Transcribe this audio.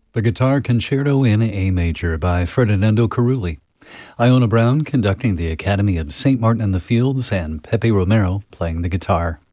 The Guitar Concerto in A Major by Ferdinando Carulli. Iona Brown conducting the Academy of St. Martin in the Fields and Pepe Romero playing the guitar.